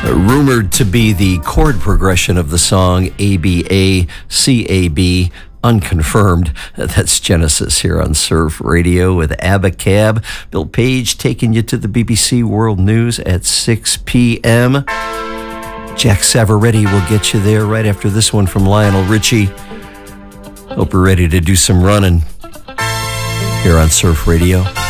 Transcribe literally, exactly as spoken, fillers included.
rumored to be the chord progression of the song A B A C A B, unconfirmed. That's Genesis here on Surf Radio with Abacab. Bill Page taking you to the B B C World News at six p.m. Jack Savaretti will get you there right after this one from Lionel Richie. Hope you're ready to do some running here on Surf Radio.